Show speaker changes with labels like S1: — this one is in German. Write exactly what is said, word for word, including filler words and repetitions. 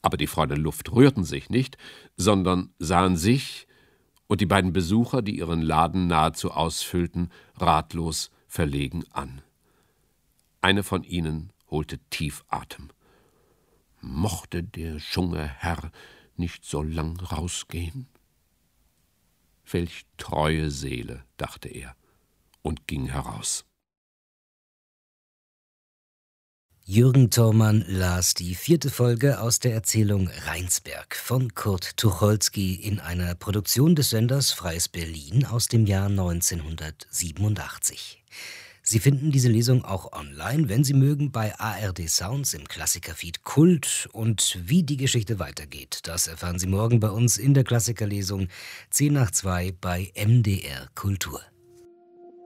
S1: Aber die Fräulein Luft rührten sich nicht, sondern sahen sich und die beiden Besucher, die ihren Laden nahezu ausfüllten, ratlos verlegen an. Eine von ihnen holte tief Atem. Mochte der junge Herr nicht so lang rausgehen? Welch treue Seele, dachte er, und ging heraus.
S2: Jürgen Thormann las die vierte Folge aus der Erzählung Rheinsberg von Kurt Tucholsky in einer Produktion des Senders Freies Berlin aus dem Jahr neunzehnhundertsiebenundachtzig. Sie finden diese Lesung auch online, wenn Sie mögen, bei A R D Sounds im Klassikerfeed Kult. Und wie die Geschichte weitergeht, das erfahren Sie morgen bei uns in der Klassikerlesung zehn nach zwei bei M D R Kultur.